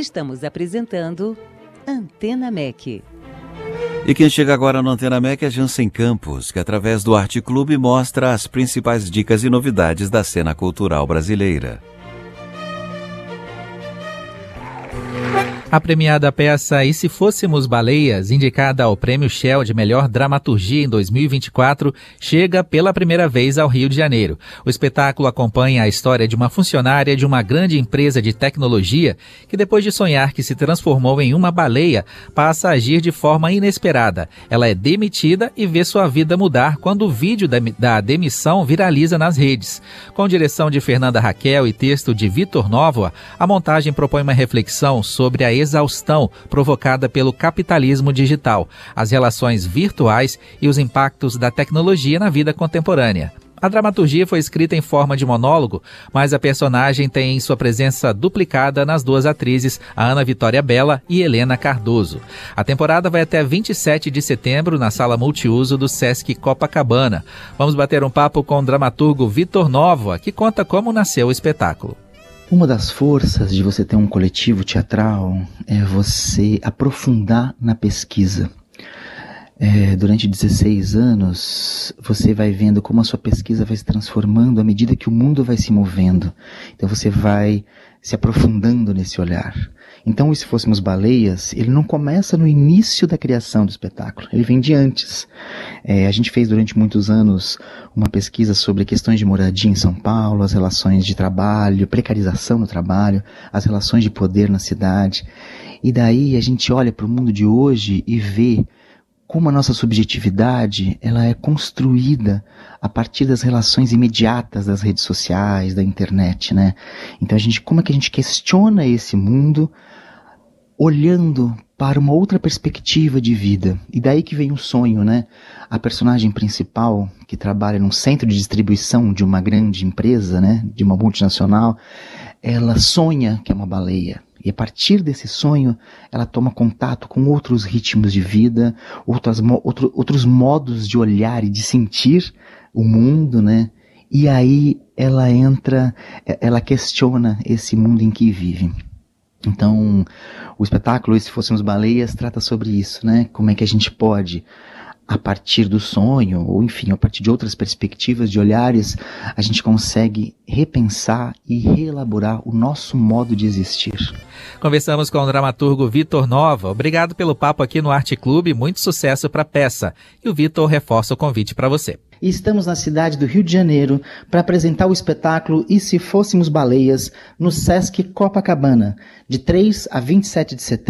Estamos apresentando Antena MEC. E quem chega agora no Antena MEC é Jansen Campos, que através do Arte Clube mostra as principais dicas e novidades da cena cultural brasileira. A premiada peça E Se Fôssemos Baleias, indicada ao Prêmio Shell de Melhor Dramaturgia em 2024, chega pela primeira vez ao Rio de Janeiro. O espetáculo acompanha a história de uma funcionária de uma grande empresa de tecnologia que, depois de sonhar que se transformou em uma baleia, passa a agir de forma inesperada. Ela é demitida e vê sua vida mudar quando o vídeo da demissão viraliza nas redes. Com direção de Fernanda Raquel e texto de Vitor Novoa, a montagem propõe uma reflexão sobre a exaustão provocada pelo capitalismo digital, as relações virtuais e os impactos da tecnologia na vida contemporânea. A dramaturgia foi escrita em forma de monólogo, mas a personagem tem sua presença duplicada nas duas atrizes, a Ana Vitória Bella e Helena Cardoso. A temporada vai até 27 de setembro na sala multiuso do Sesc Copacabana. Vamos bater um papo com o dramaturgo Vitor Novoa, que conta como nasceu o espetáculo. Uma das forças de você ter um coletivo teatral é você aprofundar na pesquisa. Durante 16 anos, você vai vendo como a sua pesquisa vai se transformando à medida que o mundo vai se movendo. Então você vai se aprofundando nesse olhar. Então, Se Fôssemos Baleias, ele não começa no início da criação do espetáculo, ele vem de antes. A gente fez durante muitos anos uma pesquisa sobre questões de moradia em São Paulo, as relações de trabalho, precarização no trabalho, as relações de poder na cidade. E daí a gente olha para o mundo de hoje e vê como a nossa subjetividade ela é construída a partir das relações imediatas das redes sociais, da internet, né? Então como é que a gente questiona esse mundo olhando para uma outra perspectiva de vida? E daí que vem o sonho, né? A personagem principal, que trabalha num centro de distribuição de uma grande empresa, né? De uma multinacional, ela sonha que é uma baleia. E a partir desse sonho, ela toma contato com outros ritmos de vida, outros modos de olhar e de sentir o mundo, né? E aí ela questiona esse mundo em que vive. Então, o espetáculo E Se Fôssemos Baleias trata sobre isso, né? Como é que a gente pode, a partir do sonho, ou enfim, a partir de outras perspectivas, de olhares, a gente consegue repensar e reelaborar o nosso modo de existir. Conversamos com o dramaturgo Vitor Novoa. Obrigado pelo papo aqui no Arte Clube, muito sucesso para a peça. E o Vitor reforça o convite para você. E estamos na cidade do Rio de Janeiro para apresentar o espetáculo E Se Fôssemos Baleias no Sesc Copacabana, de 3 a 27 de setembro.